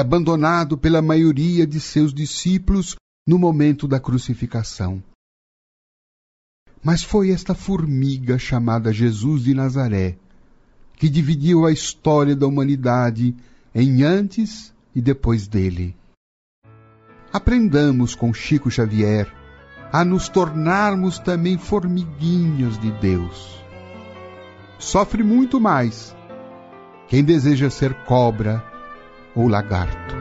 abandonado pela maioria de seus discípulos no momento da crucificação. Mas foi esta formiga chamada Jesus de Nazaré que dividiu a história da humanidade em antes e depois dele. Aprendamos com Chico Xavier a nos tornarmos também formiguinhas de Deus. Sofre muito mais quem deseja ser cobra ou lagarto.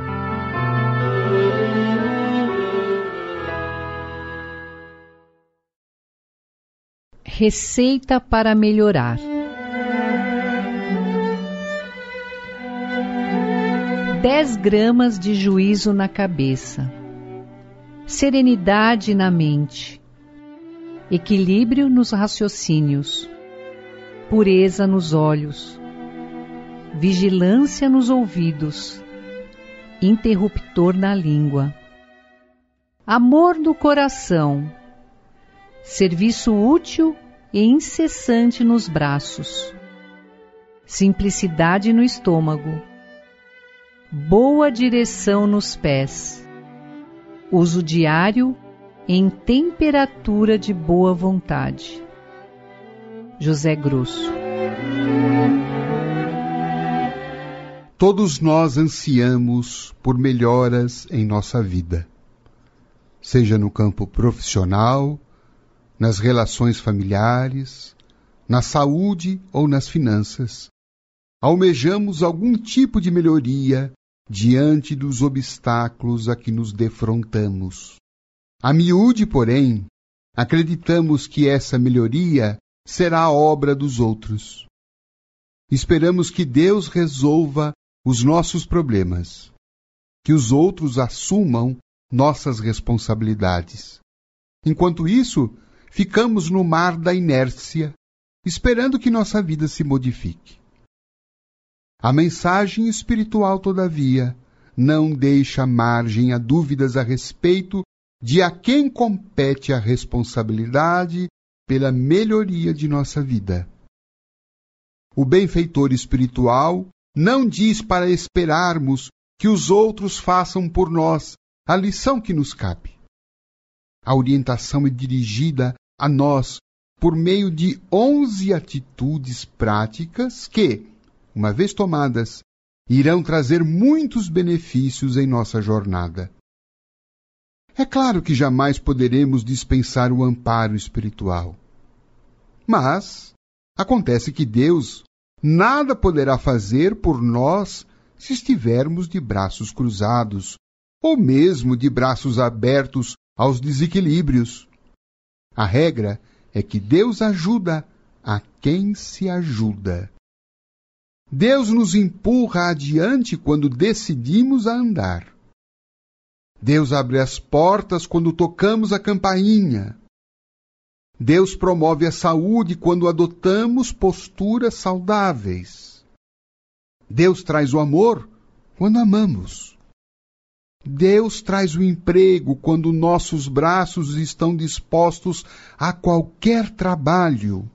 Receita para melhorar. Dez gramas de juízo na cabeça, serenidade na mente, equilíbrio nos raciocínios, pureza nos olhos, vigilância nos ouvidos, interruptor na língua, amor no coração, serviço útil e incessante nos braços, simplicidade no estômago, boa direção nos pés, uso diário em temperatura de boa vontade. José Grosso. Todos nós ansiamos por melhoras em nossa vida, seja no campo profissional, nas relações familiares, na saúde ou nas finanças. Almejamos algum tipo de melhoria diante dos obstáculos a que nos defrontamos. A miúde, porém, acreditamos que essa melhoria será a obra dos outros. Esperamos que Deus resolva os nossos problemas, que os outros assumam nossas responsabilidades. Enquanto isso, ficamos no mar da inércia, esperando que nossa vida se modifique. A mensagem espiritual, todavia, não deixa margem a dúvidas a respeito de a quem compete a responsabilidade pela melhoria de nossa vida. O benfeitor espiritual não diz para esperarmos que os outros façam por nós a lição que nos cabe. A orientação é dirigida a nós por meio de 11 atitudes práticas que, uma vez tomadas, irão trazer muitos benefícios em nossa jornada. É claro que jamais poderemos dispensar o amparo espiritual. Mas acontece que Deus nada poderá fazer por nós se estivermos de braços cruzados, ou mesmo de braços abertos aos desequilíbrios. A regra é que Deus ajuda a quem se ajuda. Deus nos empurra adiante quando decidimos a andar. Deus abre as portas quando tocamos a campainha. Deus promove a saúde quando adotamos posturas saudáveis. Deus traz o amor quando amamos. Deus traz o emprego quando nossos braços estão dispostos a qualquer trabalho.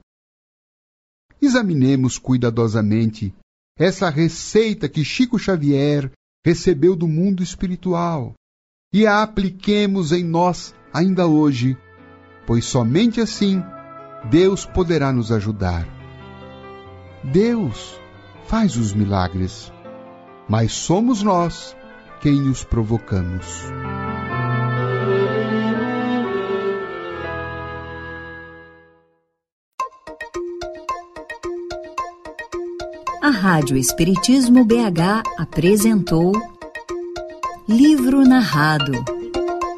Examinemos cuidadosamente essa receita que Chico Xavier recebeu do mundo espiritual e a apliquemos em nós ainda hoje, pois somente assim Deus poderá nos ajudar. Deus faz os milagres, mas somos nós quem os provocamos. A Rádio Espiritismo BH apresentou Livro Narrado.